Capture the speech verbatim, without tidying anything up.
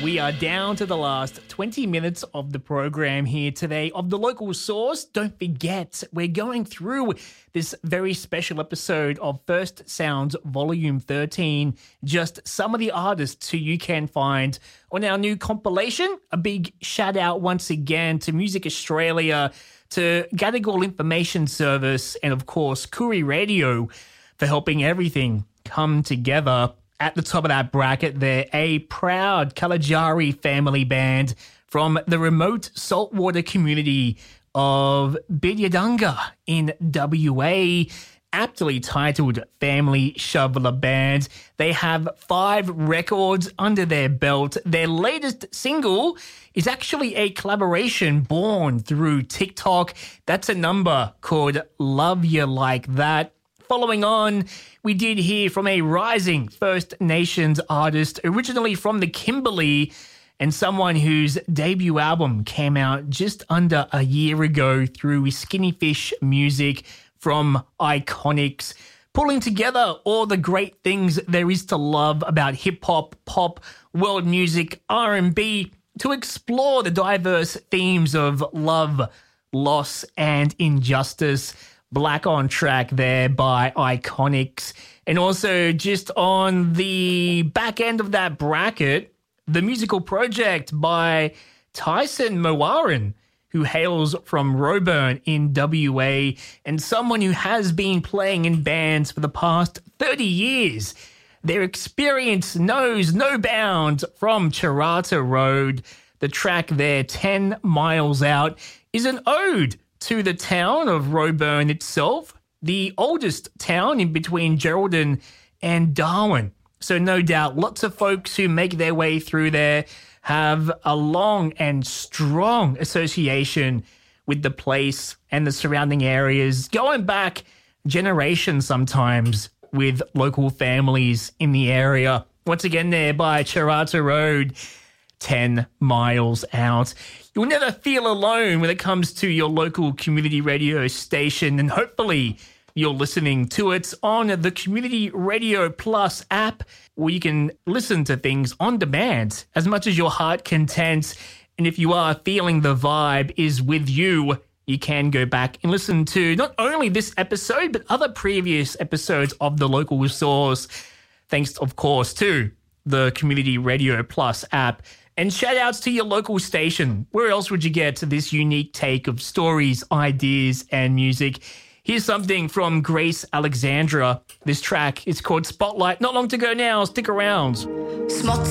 We are down to the last twenty minutes of the program here today of The Local Source. Don't forget, we're going through this very special episode of First Sounds Volume thirteen, just some of the artists who you can find on our new compilation. A big shout out once again to Music Australia, to Gadigal Information Service, and of course Koori Radio for helping everything come together. At the top of that bracket, they're a proud Kalajari family band from the remote saltwater community of Bidyadunga in W A, aptly titled Family Shoveler Band. They have five records under their belt. Their latest single is actually a collaboration born through TikTok. That's a number called Love You Like That. Following on, we did hear from a rising First Nations artist, originally from the Kimberley, and someone whose debut album came out just under a year ago through Skinny Fish Music from Iconics, pulling together all the great things there is to love about hip-hop, pop, world music, R and B, to explore the diverse themes of love, loss, and injustice. Black on Track there by Iconics. And also just on the back end of that bracket, The Musical Project by Tyson Mowaran, who hails from Roebourne in W A, and someone who has been playing in bands for the past thirty years. Their experience knows no bounds from Charata Road. The track there, ten miles Out, is an ode to the town of Roebourne itself, the oldest town in between Geraldton and Darwin. So no doubt lots of folks who make their way through there have a long and strong association with the place and the surrounding areas, going back generations sometimes with local families in the area. Once again there by Charata Road, ten miles Out. You'll never feel alone when it comes to your local community radio station, and hopefully you're listening to it on the Community Radio Plus app, where you can listen to things on demand as much as your heart contents. And if you are feeling the vibe is with you, you can go back and listen to not only this episode, but other previous episodes of The Local Source, thanks, of course, to the Community Radio Plus app. And shout outs to your local station. Where else would you get this unique take of stories, ideas, and music? Here's something from Grace Alexandra. This track is called Spotlight. Not long to go now. Stick around. Smått